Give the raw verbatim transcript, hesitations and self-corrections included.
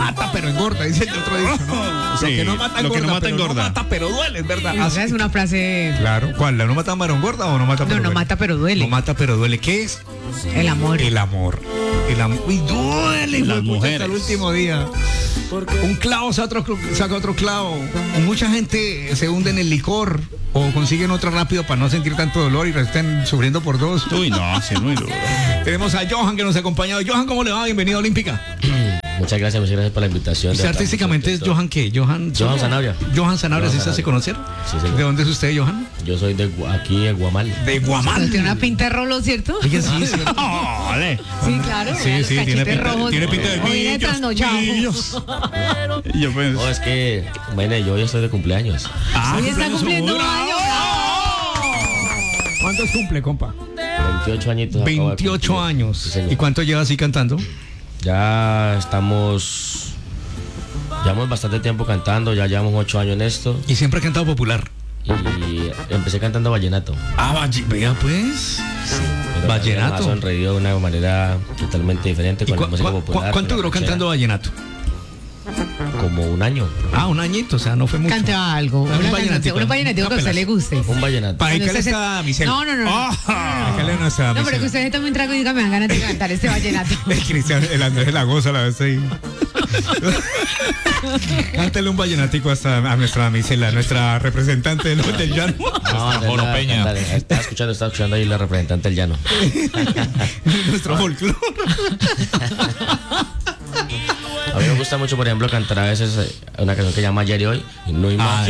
mata pero engorda, dice el otro dicho, ¿no? Sí, lo que no mata lo engorda, que no mata, pero engorda. no mata pero duele, es verdad. Esa es una frase. Claro, ¿cuál? ¿La no mata pero engorda o no mata pero No, no duele? mata pero duele. No mata pero duele. ¿Qué es? El amor. El amor. El amor. Uy, duele. Las hijo de pucha, mujeres. hasta el último día. Un clavo saca otro, saca otro clavo. Mucha gente se hunde en el licor o consiguen otro rápido para no sentir tanto dolor y están sufriendo por dos. Uy, no, sí, muy duro. Tenemos a Johan que nos ha acompañado. Johan, ¿cómo le va? Bienvenido a Olímpica. Muchas gracias, muchas gracias por la invitación. ¿Usted artísticamente es Johan qué? Johan, Johan Zanabria. Johan Zanabria, ¿sí Johan se hace Zanabria. conocer? Sí, señor. ¿De dónde es usted, Johan? Yo soy de Gua- aquí de Guamal. De Guamal. Tiene una pinta de rolo, ¿cierto? Oye, sí, sí. Ole. Sí, claro. Sí, vea los sí, tiene cachetes pinta- rojos. tiene pinta de Hoy viene millos, trasnochado. millos. Y yo pues. No, es que, bueno, yo ya estoy de cumpleaños. Ah, Hoy está cumpleaños cumpliendo su boda. años. ¿Cuántos cumple, compa? veintiocho añitos. acabo de veintiocho cumplir. años. Sí, señor. ¿Y cuánto lleva así cantando? Ya estamos. Llevamos bastante tiempo cantando, ya llevamos ocho años en esto. Y siempre ha cantado popular. Y empecé cantando vallenato. Ah, valle- vea pues. Pero Vallenato. Me ha sonreído de una manera totalmente diferente ¿Y con la cu- música cu- popular. cu- ¿Cuánto con la duró ranchera. cantando vallenato? Como un año. Ah, un añito, o sea, no fue mucho. Cante algo. Un Una canción, vallenatico. un vallenatico que a usted le guste. Un vallenato. Para Cuando dedicarle usted se- esta damisela. No, no, no. no. Dedicarle a nuestra No, pero damisela. que usted se tome un trago y diga, me dan ganas de cantar este vallenato. El Cristian, el Andrés de la goza la vez ahí. Cántale un vallenatico hasta a nuestra damisela, nuestra representante del, del llano. No, de Joro nada, Peña. cantar. Estaba escuchando, estaba escuchando ahí la representante del llano. Nuestro folclore. A mí me gusta mucho, por ejemplo, cantar a veces eh, una canción que se llama Ayer y Hoy. Y no hay más.